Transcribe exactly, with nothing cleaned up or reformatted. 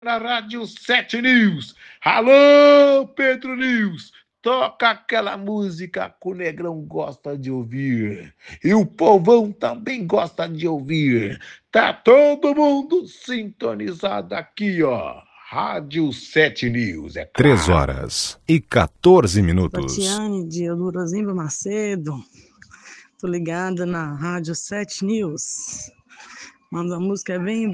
Na Rádio sete News. Alô, Pedro News. Toca aquela música que o Negrão gosta de ouvir. E o povão também gosta de ouvir. Tá todo mundo sintonizado aqui, ó. Rádio sete News, é Três claro. horas e quatorze minutos. Tatiane de Elurozimba Macedo. Tô ligada na Rádio sete News. Manda a música, vem